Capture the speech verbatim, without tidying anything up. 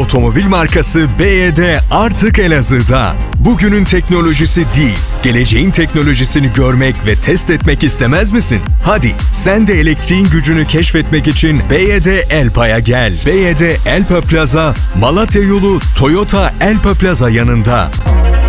Otomobil markası B Y D artık Elazığ'da. Bugünün teknolojisi değil, geleceğin teknolojisini görmek ve test etmek istemez misin? Hadi sen de elektriğin gücünü keşfetmek için B Y D Elpa'ya gel. B Y D Elpa Plaza, Malatya yolu Toyota Elpa Plaza yanında.